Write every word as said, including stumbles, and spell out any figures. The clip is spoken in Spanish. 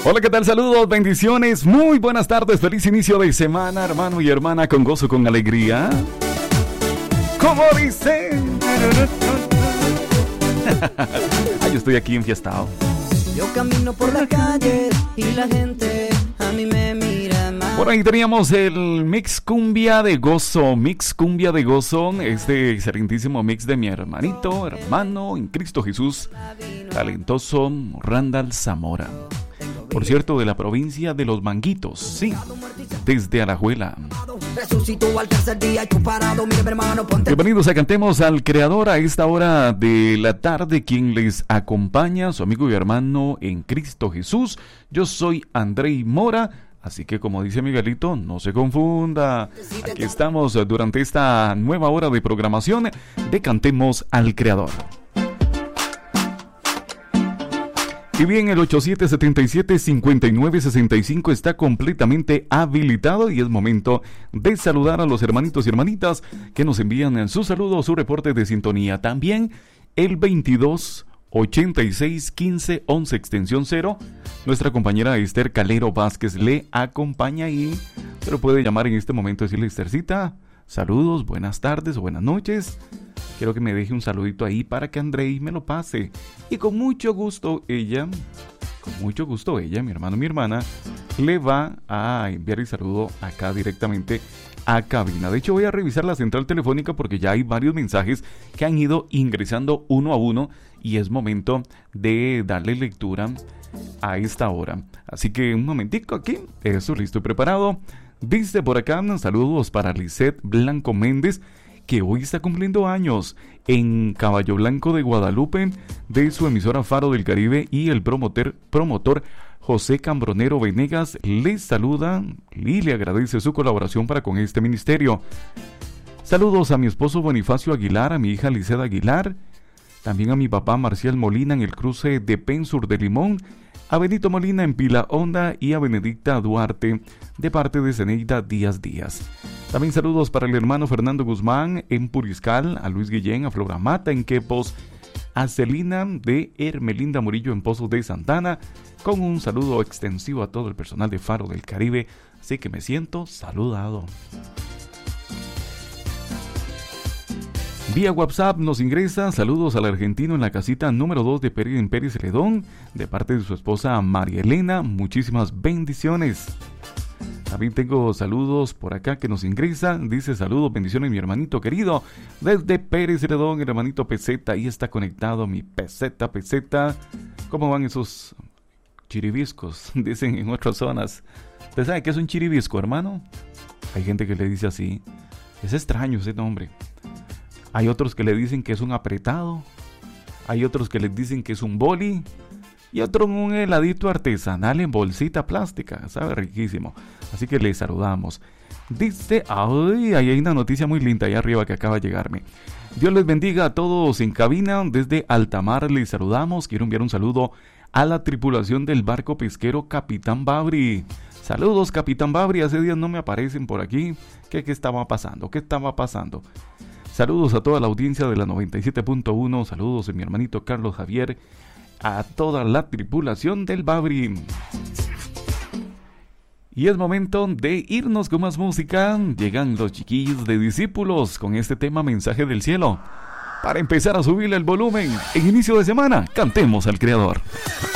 Hola, ¿qué tal? Saludos, bendiciones, muy buenas tardes, feliz inicio de semana, hermano y hermana, con gozo, con alegría. Como dicen. Ay, yo estoy aquí enfiestado. Yo camino por la calle y la gente a mí me mira mal. Por ahí teníamos el mix cumbia de gozo, mix cumbia de gozo, este excelentísimo mix de mi hermanito, hermano en Cristo Jesús, talentoso Randall Zamora. Por cierto, de la provincia de Los Manguitos, sí, desde Alajuela. Bienvenidos a Cantemos al Creador a esta hora de la tarde. Quien les acompaña, su amigo y hermano en Cristo Jesús. Yo soy Andrei Mora, así que como dice Miguelito, no se confunda. Aquí estamos durante esta nueva hora de programación de Cantemos al Creador. Y bien, el ocho siete siete siete, cinco nueve seis cinco está completamente habilitado y es momento de saludar a los hermanitos y hermanitas que nos envían su saludo, su reporte de sintonía. También el veintidós ochenta y seis quince once extensión cero. Nuestra compañera Esther Calero Vázquez le acompaña y pero puede llamar en este momento y decirle: Esthercita, saludos, buenas tardes o buenas noches. Quiero que me deje un saludito ahí para que Andrei me lo pase. Y con mucho gusto ella, con mucho gusto ella, mi hermano, mi hermana, le va a enviar el saludo acá directamente a cabina. De hecho, voy a revisar la central telefónica porque ya hay varios mensajes que han ido ingresando uno a uno y es momento de darle lectura a esta hora. Así que un momentico aquí, eso, listo y preparado. Dice por acá, saludos para Lisette Blanco Méndez, que hoy está cumpliendo años en Caballo Blanco de Guadalupe, de su emisora Faro del Caribe, y el promotor, promotor José Cambronero Venegas les saluda y le agradece su colaboración para con este ministerio. Saludos a mi esposo Bonifacio Aguilar, a mi hija Lisette Aguilar, también a mi papá Marcial Molina en el cruce de Pensur de Limón, a Benito Molina en Pila Honda y a Benedicta Duarte de parte de Zeneida Díaz Díaz. También saludos para el hermano Fernando Guzmán en Puriscal, a Luis Guillén, a Flora Mata en Quepos, a Celina de Hermelinda Murillo en Pozos de Santana, con un saludo extensivo a todo el personal de Faro del Caribe, así que me siento saludado. Vía WhatsApp nos ingresa saludos al argentino en la casita número dos de Pérez en Pérez Celedón, de parte de su esposa María Elena, muchísimas bendiciones. También tengo saludos por acá que nos ingresa, dice: saludos, bendiciones mi hermanito querido, desde Pérez Celedón, el hermanito Peseta, ahí está conectado mi Peseta, Peseta. ¿Cómo van esos chiribiscos? Dicen en otras zonas. ¿Usted sabe qué es un chiribisco, hermano? Hay gente que le dice así, es extraño ese nombre. Hay otros que le dicen que es un apretado, hay otros que les dicen que es un boli, y otro un heladito artesanal en bolsita plástica, sabe riquísimo. Así que les saludamos. Dice, ay, ahí hay una noticia muy linda allá arriba que acaba de llegarme. Dios les bendiga a todos en cabina, desde Altamar les saludamos. Quiero enviar un saludo a la tripulación del barco pesquero Capitán Babri. Saludos, Capitán Babri, hace días no me aparecen por aquí. ¿Qué, qué estaba pasando? ¿Qué estaba pasando? Saludos a toda la audiencia de la noventa y siete punto uno, saludos de mi hermanito Carlos Javier, a toda la tripulación del Babri. Y es momento de irnos con más música. Llegan los chiquillos de Discípulos con este tema Mensaje del Cielo. Para empezar a subirle el volumen en inicio de semana, cantemos al Creador.